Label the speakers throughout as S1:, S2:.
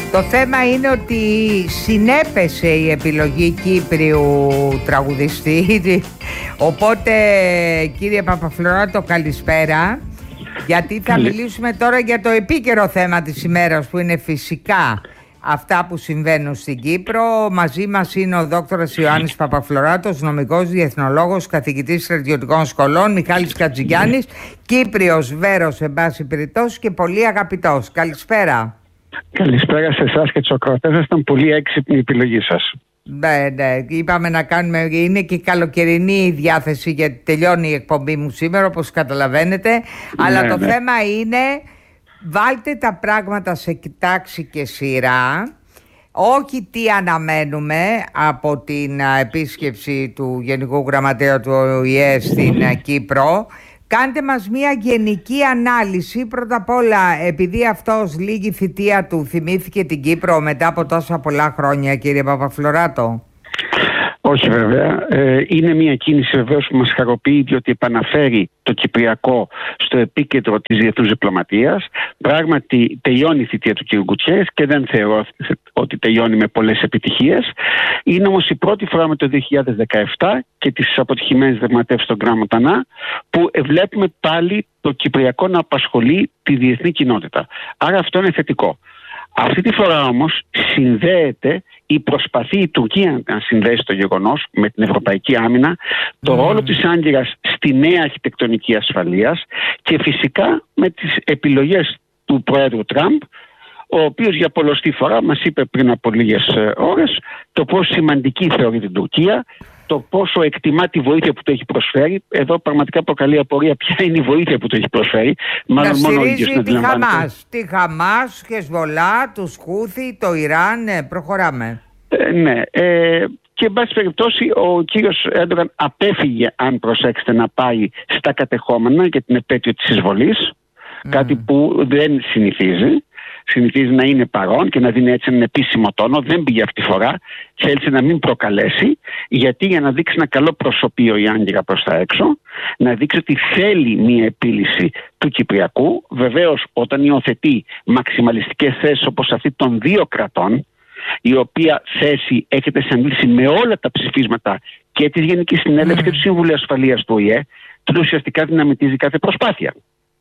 S1: Το θέμα είναι ότι συνέπεσε η επιλογή Κύπριου τραγουδιστή. Οπότε, κύριε Παπαφλωράτο, καλησπέρα. Γιατί θα μιλήσουμε τώρα για το επίκαιρο θέμα της ημέρας, που είναι φυσικά αυτά που συμβαίνουν στην Κύπρο. Μαζί μας είναι ο δόκτωρας Ιωάννης Παπαφλωράτος, νομικός, διεθνολόγος, καθηγητής στρατιωτικών σχολών, Μιχάλης Κατζηγιάννης, Κύπριος Βέρος, εν πάση περιπτώσει, και πολύ αγαπητός. Καλησπέρα.
S2: Καλησπέρα σε εσάς και τους ακροατές. Ήταν πολύ έξυπνη η επιλογή σας.
S1: Ναι, είπαμε να κάνουμε. Είναι και καλοκαιρινή η διάθεση, γιατί τελειώνει η εκπομπή μου σήμερα, όπως καταλαβαίνετε. Αλλά το θέμα είναι, βάλτε τα πράγματα σε τάξη και σειρά. Όχι τι αναμένουμε από την επίσκεψη του Γενικού Γραμματέα του ΟΗΕ στην Κύπρο. Κάντε μας μια γενική ανάλυση. Πρώτα απ' όλα, επειδή αυτός λίγη θητεία του θυμήθηκε την Κύπρο μετά από τόσα πολλά χρόνια, κύριε Παπαφλωράτο.
S2: Όχι βέβαια. Είναι μια κίνηση βεβαίως που μας χαροποιεί, διότι επαναφέρει το Κυπριακό στο επίκεντρο της διεθνούς διπλωματίας. Πράγματι τελειώνει η θητεία του κ. Γκουτσέρες και δεν θεωρώ ότι τελειώνει με πολλές επιτυχίες. Είναι όμως η πρώτη φορά με το 2017 και τις αποτυχημένες διαπραγματεύσεις στον Γκραν Μοτανά που βλέπουμε πάλι το Κυπριακό να απασχολεί τη διεθνή κοινότητα. Άρα αυτό είναι θετικό. Αυτή τη φορά όμως συνδέεται ή προσπαθεί η Τουρκία να συνδέσει το γεγονός με την ευρωπαϊκή άμυνα, το ρόλο της Άγκυρας στη νέα αρχιτεκτονική ασφαλείας και φυσικά με τις επιλογές του Πρόεδρου Τραμπ, ο οποίος για πολλοστή φορά μας είπε πριν από λίγες ώρες το πόσο σημαντική θεωρεί την Τουρκία, το πόσο εκτιμά τη βοήθεια που το έχει προσφέρει. Εδώ πραγματικά προκαλεί απορία ποια είναι η βοήθεια που το έχει προσφέρει.
S1: Μάλλον μόνο ο ίδιος να αντιλαμβάνεται. Τη Χαμάς, Χεσβολά, τους Χούθη, το Ιράν, προχωράμε.
S2: Ναι. Και εν πάση περιπτώσει ο κύριος Έρντογαν απέφυγε, αν προσέξετε, να πάει στα κατεχόμενα για την επέτειο της εισβολής. Κάτι που δεν συνηθίζει. Συνηθίζει να είναι παρόν και να δίνει έτσι έναν επίσημο τόνο. Δεν πήγε αυτή τη φορά. Θέλησε να μην προκαλέσει, γιατί για να δείξει ένα καλό προσωπείο η Άγκυρα προς τα έξω, να δείξει ότι θέλει μια επίλυση του Κυπριακού. Βεβαίως, όταν υιοθετεί μαξιμαλιστικές θέσεις όπως αυτή των δύο κρατών, η οποία θέση έχετε σε αντίθεση με όλα τα ψηφίσματα και της Γενικής Συνέλευσης και του Συμβουλίου Ασφαλείας του ΟΗΕ, τότε ουσιαστικά δυναμητίζει κάθε προσπάθεια.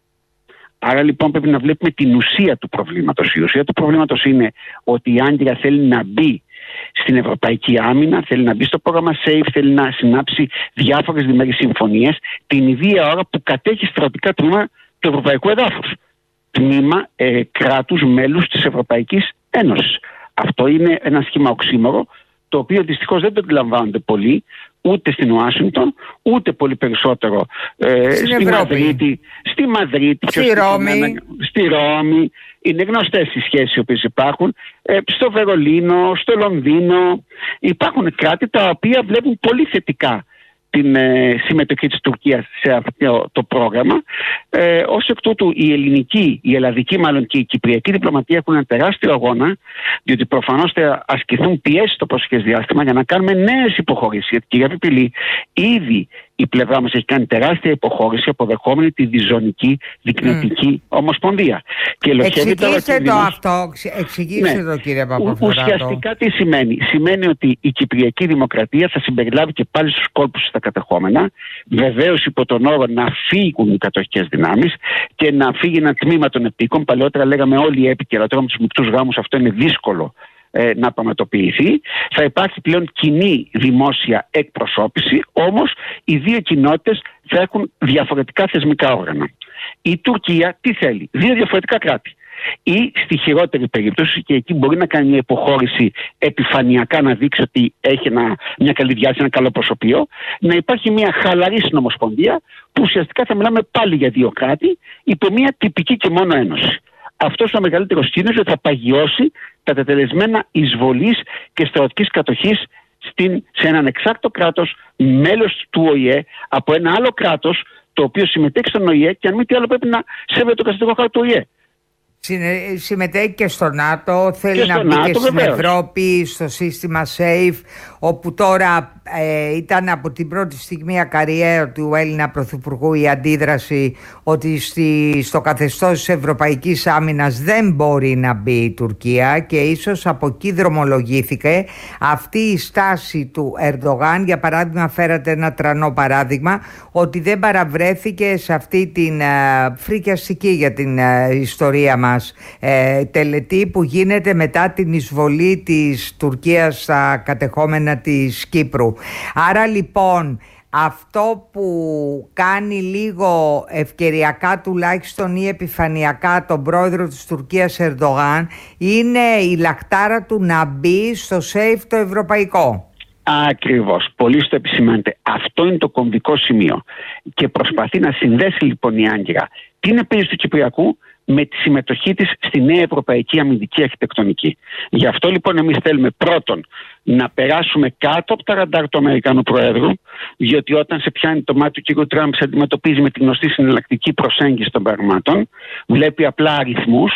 S2: Άρα λοιπόν πρέπει να βλέπουμε την ουσία του προβλήματος. Η ουσία του προβλήματος είναι ότι η Άγκυρα θέλει να μπει στην ευρωπαϊκή άμυνα, θέλει να μπει στο πρόγραμμα SAFE, θέλει να συνάψει διάφορες διμερείς συμφωνίες την ίδια ώρα που κατέχει στρατιωτικά τμήμα του ευρωπαϊκού εδάφους. Τμήμα κράτους μέλους της Ευρωπαϊκής Ένωσης. Αυτό είναι ένα σχήμα οξύμορο, το οποίο δυστυχώς δεν το αντιλαμβάνονται πολλοί, ούτε στην Ουάσιγκτον, ούτε πολύ περισσότερο στη Μαδρίτη, στη Ρώμη. Είναι γνωστές οι σχέσεις οι οποίες υπάρχουν. Στο Βερολίνο, στο Λονδίνο. Υπάρχουν κράτη τα οποία βλέπουν πολύ θετικά την συμμετοχή της Τουρκίας σε αυτό το πρόγραμμα. Ως εκ τούτου η ελλαδική μάλλον και η κυπριακή διπλωματία έχουν ένα τεράστιο αγώνα, διότι προφανώς θα ασκηθούν πιέσεις στο προσεχές διάστημα για να κάνουμε νέες υποχωρήσεις. Γιατί, κυρία Πιπηλή, ήδη η πλευρά μας έχει κάνει τεράστια υποχώρηση αποδεχόμενη τη διζωνική δικτυωτική ομοσπονδία.
S1: Εξηγήστε το αυτό, εξηγήστε το κύριε Παπαφλωράτο.
S2: Ουσιαστικά τι σημαίνει? Σημαίνει ότι η Κυπριακή Δημοκρατία θα συμπεριλάβει και πάλι στους κόλπους στα κατεχόμενα, βεβαίως υπό τον όρο να φύγουν οι κατοχικές δυνάμεις και να φύγει ένα τμήμα των επίκων. Παλαιότερα λέγαμε όλοι οι έπικοι, αλλά τώρα με τους μεικτούς γάμους αυτό είναι δύσκολο να πραγματοποιηθεί. Θα υπάρχει πλέον κοινή δημόσια εκπροσώπηση, όμως οι δύο κοινότητες θα έχουν διαφορετικά θεσμικά όργανα. Η Τουρκία τι θέλει? Δύο διαφορετικά κράτη. Ή στη χειρότερη περίπτωση, και εκεί μπορεί να κάνει μια υποχώρηση επιφανειακά, να δείξει ότι έχει μια καλή διάθεση, ένα καλό προσωπείο, να υπάρχει μια χαλαρή συνομοσπονδία που ουσιαστικά θα μιλάμε πάλι για δύο κράτη υπό μια τυπική και μόνο ένωση. Αυτός ο μεγαλύτερος κίνδυνος θα παγιώσει τα τετελεσμένα εισβολής και στρατιωτικής κατοχής σε έναν εξάρτητο κράτος, μέλος του ΟΗΕ, από ένα άλλο κράτος το οποίο συμμετέχει στον ΟΗΕ και αν μη τι άλλο πρέπει να σέβεται το καταστατικό χάρτη του ΟΗΕ.
S1: Συμμετέχει και στο ΝΑΤΟ, θέλει να μπει και στην Ευρώπη, στο σύστημα SAFE, όπου τώρα ήταν από την πρώτη στιγμή ακαριέα του Έλληνα Πρωθυπουργού η αντίδραση ότι στο καθεστώς της Ευρωπαϊκής Άμυνας δεν μπορεί να μπει η Τουρκία, και ίσως από εκεί δρομολογήθηκε αυτή η στάση του Ερντογάν. Για παράδειγμα, φέρατε ένα τρανό παράδειγμα, ότι δεν παραβρέθηκε σε αυτή την φρικιαστική για την ιστορία μας τελετή που γίνεται μετά την εισβολή της Τουρκίας στα κατεχόμενα της Κύπρου. Άρα λοιπόν αυτό που κάνει λίγο ευκαιριακά τουλάχιστον ή επιφανειακά τον πρόεδρο της Τουρκίας Ερντογάν είναι η λαχτάρα του να μπει στο SAFE το ευρωπαϊκό.
S2: Ακριβώς, πολύ στο επισημάνετε. Αυτό είναι το κομβικό σημείο και προσπαθεί να συνδέσει λοιπόν η Άγκυρα την επίλυση του Κυπριακού με τη συμμετοχή της στη νέα ευρωπαϊκή αμυντική αρχιτεκτονική. Γι' αυτό λοιπόν εμείς θέλουμε πρώτον να περάσουμε κάτω από τα ραντάρ του Αμερικανού Προέδρου, διότι όταν σε πιάνει το μάτι του κ. Τραμπ, σε αντιμετωπίζει με τη γνωστή συναλλακτική προσέγγιση των πραγμάτων, βλέπει απλά αριθμούς.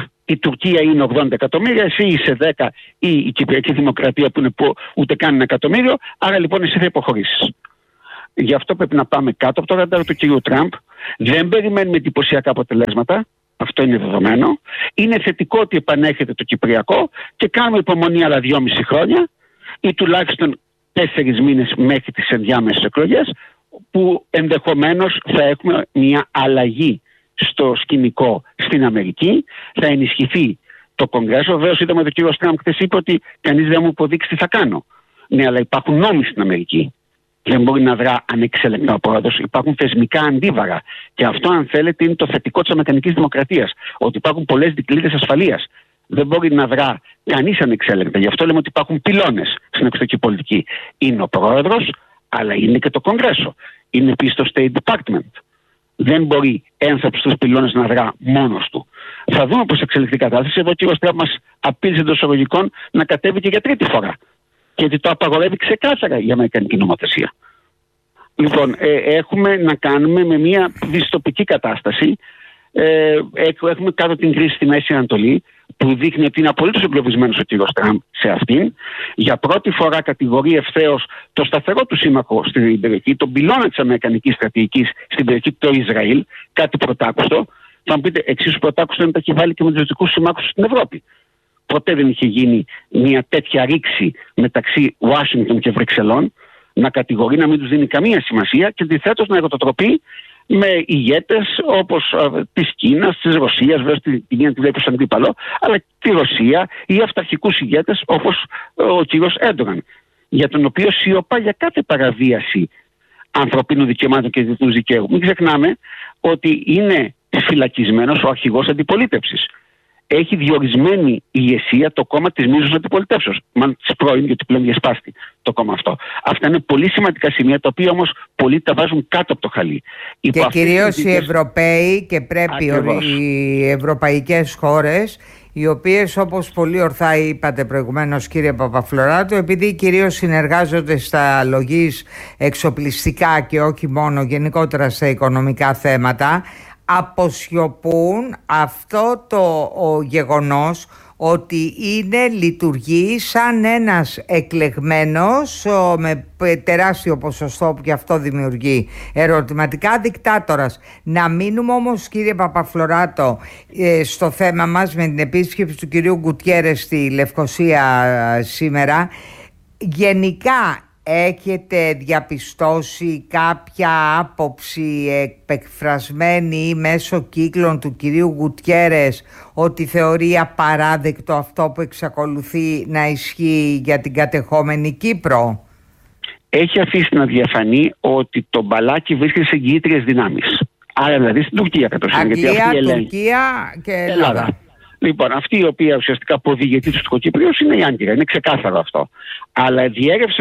S2: Η Τουρκία είναι 80 εκατομμύρια, εσύ είσαι 10, ή η Κυπριακή Δημοκρατία που είναι ούτε καν 1 εκατομμύριο, άρα λοιπόν εσύ θα υποχωρήσεις. Γι' αυτό πρέπει να πάμε κάτω από το ραντάρ του κ. Τραμπ. Δεν περιμένουμε εντυπωσιακά αποτελέσματα. Αυτό είναι δεδομένο. Είναι θετικό ότι επανέρχεται το Κυπριακό και κάνουμε υπομονή άλλα 2,5 χρόνια ή τουλάχιστον 4 μήνες μέχρι τις ενδιάμεσες εκλογές, που ενδεχομένως θα έχουμε μια αλλαγή στο σκηνικό στην Αμερική. Θα ενισχυθεί το Κογκρέσο. Βεβαίως είδαμε ότι ο κ. Τραμπ χθες είπε ότι κανείς δεν μου υποδείξει τι θα κάνω. Ναι, αλλά υπάρχουν νόμοι στην Αμερική. Δεν μπορεί να δρά ανεξέλεγκτα ο πρόεδρος. Υπάρχουν θεσμικά αντίβαρα. Και αυτό, αν θέλετε, είναι το θετικό της αμερικανικής δημοκρατίας. Ότι υπάρχουν πολλές δικλείδες ασφαλείας. Δεν μπορεί να δρά κανείς ανεξέλεγκτα. Γι' αυτό λέμε ότι υπάρχουν πυλώνες στην εξωτερική πολιτική. Είναι ο πρόεδρος, αλλά είναι και το Κογκρέσο. Είναι επίσης το State Department. Δεν μπορεί ένας από τους πυλώνες να δρά μόνος του. Θα δούμε πώς εξελιχθεί η κατάσταση. Εδώ ο κ. Τραμπ μας απείλησε εντός εισαγωγικών να κατέβει και για τρίτη φορά. Γιατί το απαγορεύει ξεκάθαρα η αμερικανική νομοθεσία. Λοιπόν, έχουμε να κάνουμε με μια δυστοπική κατάσταση. Έχουμε κάτω την κρίση στη Μέση Ανατολή, που δείχνει ότι είναι απολύτως εγκλωβισμένος ο κ. Τραμπ σε αυτήν. Για πρώτη φορά κατηγορεί ευθέως το σταθερό του σύμμαχο στην περιοχή, τον πυλώνα της αμερικανικής στρατηγικής στην περιοχή, το Ισραήλ, κάτι πρωτάκουστο. Θα μου πείτε, εξίσου πρωτάκουστο είναι το έχει βάλει και με τους δυτικούς συμμάχους στην Ευρώπη. Ποτέ δεν είχε γίνει μια τέτοια ρήξη μεταξύ Ουάσιγκτον και Βρυξελών, να κατηγορεί, να μην τους δίνει καμία σημασία και αντιθέτως να εργοτοτροπεί με ηγέτες όπως της Κίνας, της Ρωσίας, βέβαια την Κίνα τη βλέπει ως αντίπαλο, αλλά τη Ρωσία ή αυταρχικούς ηγέτες όπως ο κύριος Έρντογαν, για τον οποίο σιωπά για κάθε παραβίαση ανθρωπίνων δικαιωμάτων και διεθνούς δικαίου. Μην ξεχνάμε ότι είναι φυλακισμένος ο αρχηγός αντιπολίτευσης. Έχει διορισμένη ηγεσία το κόμμα της μείζωνος αντιπολιτεύσεως. Μάλλον της πρώην, γιατί πλέον διασπάστη το κόμμα αυτό. Αυτά είναι πολύ σημαντικά σημεία, τα οποία όμως πολλοί τα βάζουν κάτω από το χαλί.
S1: Και κυρίως οι Ευρωπαίοι, και πρέπει οι ευρωπαϊκές χώρες, οι οποίες, όπως πολύ ορθά είπατε προηγουμένως κύριε Παπαφλωράτου, επειδή κυρίως συνεργάζονται στα λογής εξοπλιστικά και όχι μόνο γενικότερα στα οικονομικά θέματα, αποσιωπούν αυτό το γεγονός ότι λειτουργεί σαν ένας εκλεγμένος με τεράστιο ποσοστό, που και αυτό δημιουργεί ερωτηματικά, δικτάτορας. Να μείνουμε όμως, κύριε Παπαφλωράτο, στο θέμα μας με την επίσκεψη του κυρίου Γκουτιέρες στη Λευκοσία σήμερα. Γενικά έχετε διαπιστώσει κάποια άποψη εκπεκφρασμένη μέσω κύκλων του κυρίου Γκουτιέρες ότι θεωρεί απαράδεκτο αυτό που εξακολουθεί να ισχύει για την κατεχόμενη Κύπρο?
S2: Έχει αφήσει να διαφανεί ότι το μπαλάκι βρίσκεται σε εγγυήτριες δυνάμεις. Άρα δηλαδή στην Τουρκία καταρχήν.
S1: Αγγλία, Τουρκία και Ελλάδα.
S2: Λοιπόν, αυτή η οποία ουσιαστικά αποδηγετεί του Τουρκοκυπρίους είναι η Άγκυρα. Είναι ξεκάθαρο αυτό. Αλλά διέρευσε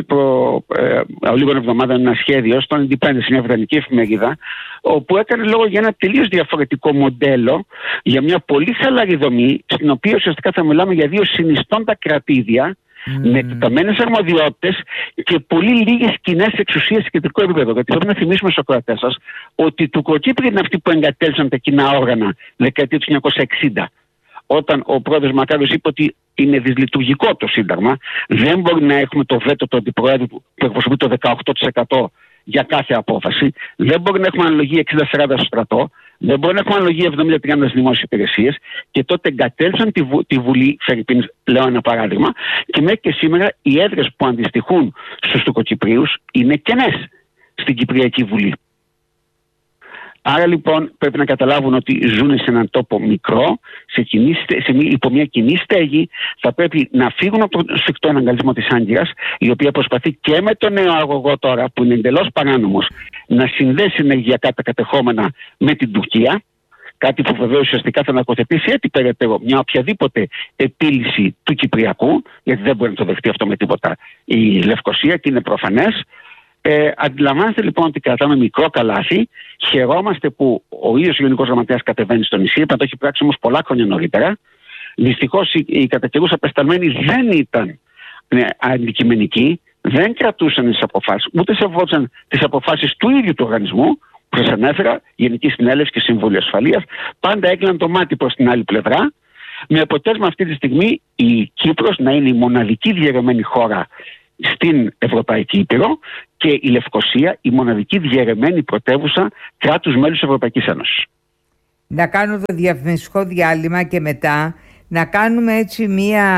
S2: λίγων εβδομάδων ένα σχέδιο στον Independence, μια βρετανική εφημερίδα, όπου έκανε λόγο για ένα τελείως διαφορετικό μοντέλο, για μια πολύ χαλαρή δομή, στην οποία ουσιαστικά θα μιλάμε για 2 συνιστώντα κρατήδια, με εκτεταμένες αρμοδιότητες και πολύ λίγες κοινές εξουσίες σε κεντρικό επίπεδο. Γιατί πρέπει να θυμίσουμε στους ακροατές σας ότι οι Τουρκοκύπριοι είναι αυτοί που εγκατέλειψαν τα κοινά όργανα δεκαετία του 1960. όταν ο πρόεδρος Μακάριος είπε ότι είναι δυσλειτουργικό το Σύνταγμα. Δεν μπορεί να έχουμε το βέτο του αντιπροέδρου που εκπροσωπεί το 18% για κάθε απόφαση. Δεν μπορεί να έχουμε αναλογία 60-40 στο στρατό. Δεν μπορεί να έχουμε αναλογία 70-30 στις δημόσιες υπηρεσίες. Και τότε εγκατέλειψαν τη Βουλή, Φερρυπίν, λέω ένα παράδειγμα, και μέχρι και σήμερα οι έδρες που αντιστοιχούν στους Τουρκοκυπρίους είναι κενές στην Κυπριακή Βουλή. Άρα λοιπόν πρέπει να καταλάβουν ότι ζουν σε έναν τόπο μικρό, υπό μια κοινή στέγη. Θα πρέπει να φύγουν από τον σφιχτό αναγκαλισμό της Άγκυρας, η οποία προσπαθεί και με τον νέο αγωγό τώρα, που είναι εντελώς παράνομος, να συνδέσει ενεργειακά τα κατεχόμενα με την Τουρκία. Κάτι που βεβαίως ουσιαστικά θα ανακοθετήσει έτσι περαιτέρω μια οποιαδήποτε επίλυση του Κυπριακού, γιατί δεν μπορεί να το δεχτεί αυτό με τίποτα η Λευκοσία και είναι προφανές. Αντιλαμβάνεστε λοιπόν ότι κρατάμε μικρό καλάθι. Χαιρόμαστε που ο ίδιος ο Γενικός Γραμματέας κατεβαίνει στο νησί. Το έχει πράξει όμως πολλά χρόνια νωρίτερα. Δυστυχώς οι κατά καιρούς απεσταλμένοι δεν ήταν αντικειμενικοί, δεν κρατούσαν τις αποφάσεις, ούτε σεβόντουσαν τις αποφάσεις του ίδιου του οργανισμού που σας ανέφερα, Γενική Συνέλευση και Συμβούλιο Ασφαλείας. Πάντα έκλειναν το μάτι προς την άλλη πλευρά. Με αποτέλεσμα αυτή τη στιγμή η Κύπρος να είναι η μοναδική διαιρεμένη χώρα στην Ευρωπαϊκή Ήπειρο και η Λευκοσία η μοναδική διαιρεμένη πρωτεύουσα κράτους μέλους της Ευρωπαϊκής Ένωσης.
S1: Να κάνω το διαφημιστικό διάλειμμα και μετά να κάνουμε έτσι μία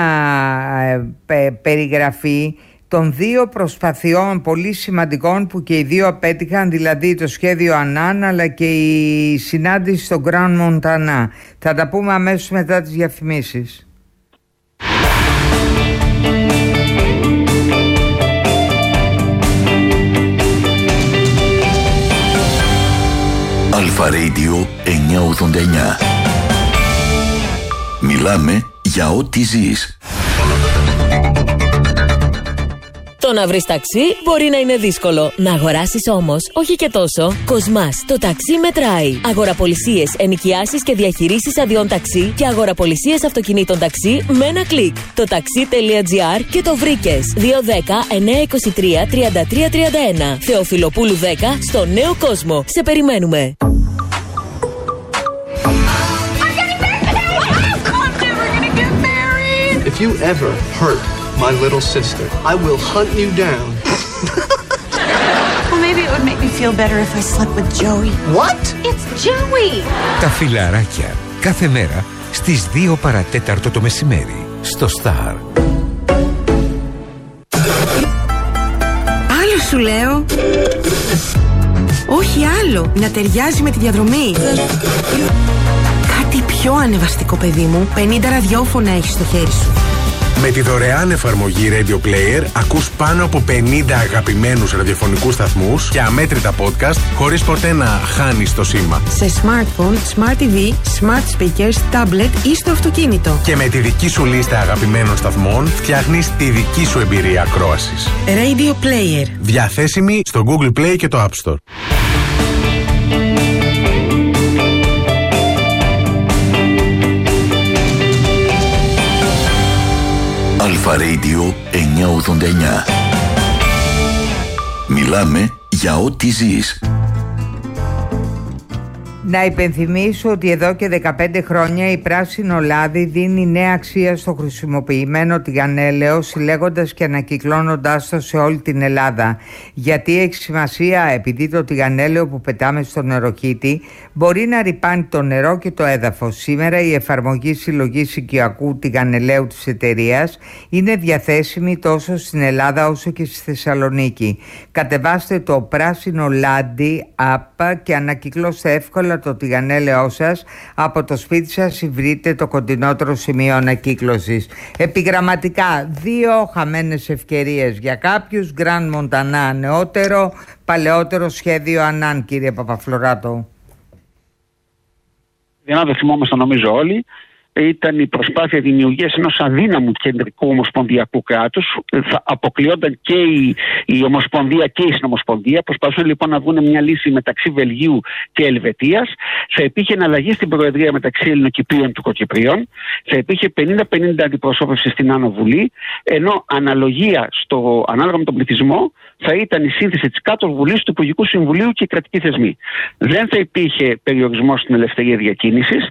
S1: περιγραφή των δύο προσπαθειών πολύ σημαντικών που και οι δύο απέτυχαν, δηλαδή το σχέδιο Ανάν αλλά και η συνάντηση στο Grand Montana. Θα τα πούμε αμέσως μετά τις διαφημίσεις.
S3: Αλφα Radio 989. Μιλάμε για ό,τι ζεις.
S4: Το να βρεις ταξί μπορεί να είναι δύσκολο. Να αγοράσεις όμως, όχι και τόσο. Κοσμάς, το ταξί μετράει. Αγοραπολισίες, ενοικιάσεις και διαχειρήσεις αδειών ταξί και αγοραπολισίες αυτοκινήτων ταξί με ένα κλικ. Το taxi.gr και το βρήκες. 210-923-3331. Θεοφιλοπούλου 10 στο Νέο Κόσμο. Σε περιμένουμε.
S5: If you ever hurt my little sister, I will hunt you down.
S6: Well, maybe it would make me feel better if I slept with Joey.
S5: What?
S6: It's Joey!
S7: Τα φιλαράκια. Κάθε μέρα στις 2 παρατέταρτο το μεσημέρι. Στο Star.
S8: Άλλο σου λέω. Όχι άλλο. Να ταιριάζει με τη διαδρομή. Κάτι πιο ανεβαστικό, παιδί μου. 50 ραδιόφωνα έχεις στο χέρι σου.
S9: Με τη δωρεάν εφαρμογή Radio Player ακούς πάνω από 50 αγαπημένους ραδιοφωνικούς σταθμούς και αμέτρητα podcast χωρίς ποτέ να χάνεις το σήμα.
S8: Σε smartphone, smart TV, smart speakers, tablet ή στο αυτοκίνητο.
S9: Και με τη δική σου λίστα αγαπημένων σταθμών φτιάχνεις τη δική σου εμπειρία ακρόασης.
S8: Radio Player.
S9: Διαθέσιμη στο Google Play και το App Store.
S3: Αλφα Radio 989. Μιλάμε για ό,τι ζεις.
S1: Να υπενθυμίσω ότι εδώ και 15 χρόνια η Πράσινο Λάδι δίνει νέα αξία στο χρησιμοποιημένο τηγανέλαιο, συλλέγοντας και ανακυκλώνοντάς το σε όλη την Ελλάδα. Γιατί έχει σημασία, επειδή το τηγανέλαιο που πετάμε στο νεροκήτη μπορεί να ρυπάνει το νερό και το έδαφος. Σήμερα η εφαρμογή συλλογής οικιακού τηγανελαίου της εταιρείας είναι διαθέσιμη τόσο στην Ελλάδα όσο και στη Θεσσαλονίκη. Κατεβάστε το Πράσινο Λάδι app και ανακυκλώστε εύκολα το τηγανέλαιό σας από το σπίτι σας ή βρείτε το κοντινότερο σημείο ανακύκλωσης. Επιγραμματικά, 2 χαμένες ευκαιρίες για κάποιους. Grand Montana νεότερο, παλαιότερο σχέδιο Ανάν, κύριε Παπαφλωράτο.
S2: Για να το θυμόμαστε νομίζω όλοι, ήταν η προσπάθεια δημιουργίας ενός αδύναμου κεντρικού ομοσπονδιακού κράτους. Θα αποκλειόταν και η Ομοσπονδία και η Συνομοσπονδία. Προσπαθούν λοιπόν να βγουν μια λύση μεταξύ Βελγίου και Ελβετίας. Θα υπήρχε εναλλαγή στην Προεδρία μεταξύ Ελληνοκυπρίων και Τουρκοκυπρίων. Θα υπήρχε 50-50 αντιπροσώπευση στην Άνω Βουλή. Ενώ ανάλογα με τον πληθυσμό θα ήταν η σύνθεση της κάτω Βουλής, του Υπουργικού Συμβουλίου και οι κρατικοί θεσμοί. Δεν θα υπήρχε περιορισμός στην ελευθερία διακίνησης.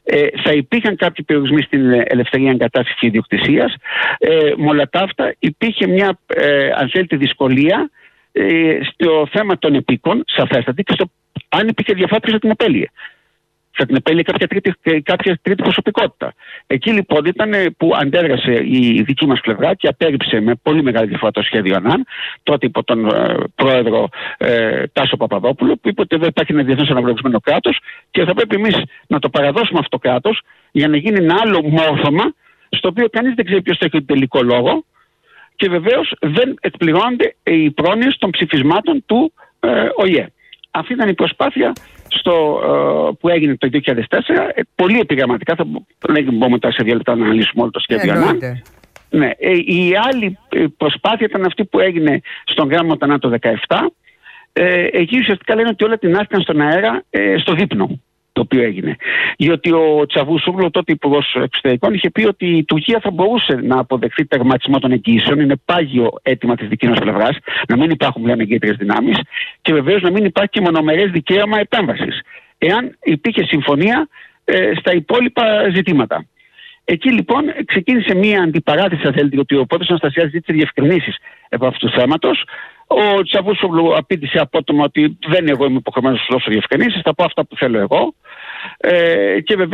S2: θα υπήρχαν κάποιοι περιορισμοί στην ελευθερία εγκατάστασης και ιδιοκτησίας. Με όλα τα αυτά υπήρχε μια, αν θέλετε, δυσκολία στο θέμα των επίκων, σαφέστατη, και στο αν υπήρχε διαφάτιση για την επέλυε. Θα την επέλυε κάποια τρίτη προσωπικότητα. Εκεί λοιπόν ήταν που αντέδρασε η δική μας πλευρά και απέρριψε με πολύ μεγάλη διαφορά το σχέδιο ΑΝΑΝ, τότε υπό τον πρόεδρο Τάσο Παπαδόπουλο, που είπε ότι δεν υπάρχει ένα διεθνώς αναγνωρισμένο κράτος και θα πρέπει εμείς να το παραδώσουμε αυτό το κράτος για να γίνει ένα άλλο μόρφωμα, στο οποίο κανείς δεν ξέρει ποιος θα έχει τον τελικό λόγο και βεβαίως δεν εκπληρώνονται οι πρόνοιες των ψηφισμάτων του ΟΗΕ. Αυτή ήταν η προσπάθεια που έγινε το 2004, πολύ επιγραμματικά, θα μπορούμε τώρα σε 2 λεπτά να αναλύσουμε όλο το σχέδιο ΑΝΑΝ. Ναι, η άλλη προσπάθεια ήταν αυτή που έγινε στον γράμμα ΑΝΑΝ το 2017. Εκεί ουσιαστικά λένε ότι όλα την άφηκαν στον αέρα στο δείπνο, το οποίο έγινε. Γιατί ο Τσαβούσογλου, τότε υπουργός εξωτερικών, είχε πει ότι η Τουρκία θα μπορούσε να αποδεχθεί τερματισμό των εγγύσεων. Είναι πάγιο αίτημα της δικής μας πλευράς, να μην υπάρχουν πλέον εγκύτριες δυνάμεις και βεβαίως να μην υπάρχει και μονομερές δικαίωμα επέμβασης, εάν υπήρχε συμφωνία στα υπόλοιπα ζητήματα. Εκεί λοιπόν ξεκίνησε μια αντιπαράθεση, αν θέλετε, γιατί ο πρόεδρος Αναστασιάδης ζήτησε διευκρινήσεις από αυτού του θέματος. Ο Τσαβούσογλου απήντησε απότομα ότι δεν εγώ είμαι υποχρεωμένος να σου δώσω διευκρινήσεις, θα πω αυτά που θέλω εγώ. Και βεβαίως